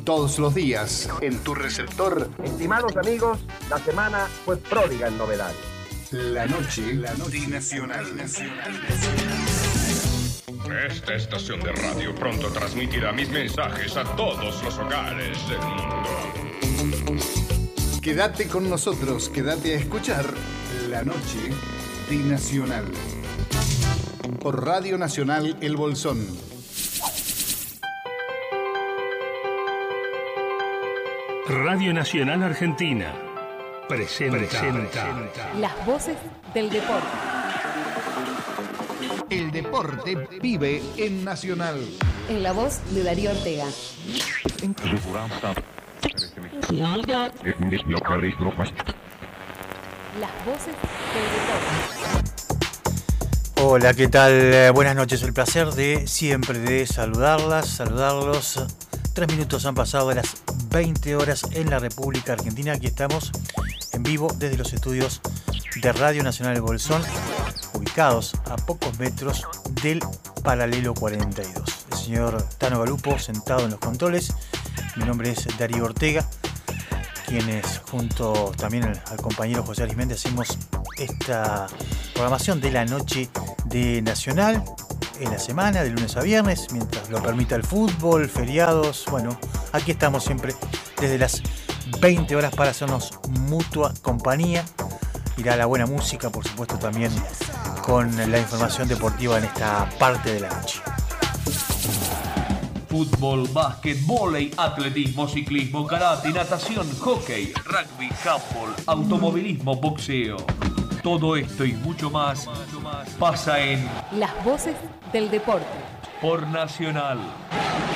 Todos los días, en tu receptor. Estimados amigos, la semana fue pródiga en novedades. La noche nacional. Esta estación de radio pronto transmitirá mis mensajes a todos los hogares del mundo. Quédate con nosotros, quédate a escuchar La Noche Nacional. Por Radio Nacional El Bolsón. Radio Nacional Argentina presenta Las voces del deporte. El deporte vive en Nacional. En la voz de Darío Ortega. Las voces del deporte. Hola, ¿qué tal? Buenas noches, el placer de siempre de saludarlos. 3 minutos han pasado de las 20 horas en la República Argentina. Aquí estamos en vivo desde los estudios de Radio Nacional El Bolsón, ubicados a pocos metros del Paralelo 42. El señor Tano Galupo sentado en los controles. Mi nombre es Darío Ortega, quienes junto también al compañero José Arismendi hacemos esta programación de la noche de Nacional en la semana, de lunes a viernes, mientras lo permita el fútbol, feriados. Bueno, aquí estamos siempre desde las 20 horas para hacernos mutua compañía. Irá la buena música, por supuesto, también con la información deportiva en esta parte de la noche. Fútbol, básquet, vóley, atletismo, ciclismo, karate, natación, hockey, rugby, handball, automovilismo, boxeo. Todo esto y mucho más pasa en Las voces del deporte. Por Nacional.